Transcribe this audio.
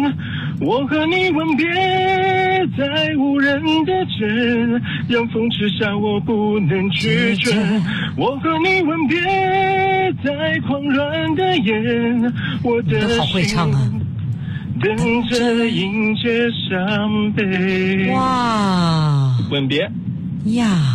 我和你吻别在无人的镇，让风痴笑我不能拒绝。我和你吻别在狂乱的夜，我的心等着迎接伤悲。 哇， 吻别呀。